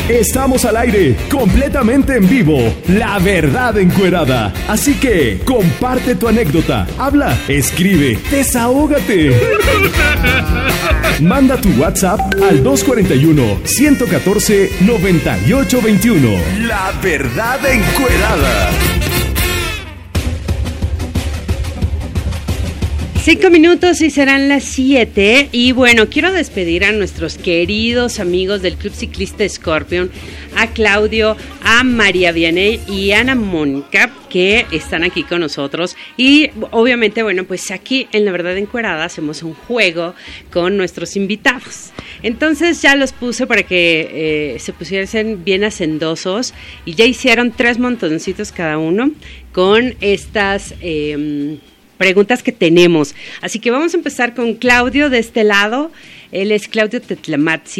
Estamos al aire, completamente en vivo. La verdad encuerada. Así que comparte tu anécdota, habla, escribe, desahógate. Manda tu WhatsApp al 241-114-9821. La verdad encuerada. 5 minutos y serán las 7. Y bueno, quiero despedir a nuestros queridos amigos del Club Ciclista Scorpion, a Claudio, a María Vianey y a Ana Mónica, que están aquí con nosotros. Y obviamente, bueno, pues aquí en La Verdad Encuerada hacemos un juego con nuestros invitados. Entonces ya los puse para que se pusiesen bien hacendosos, y ya hicieron 3 montoncitos cada uno con estas preguntas que tenemos. Así que vamos a empezar con Claudio de este lado. Él es Claudio Tetlamatzi.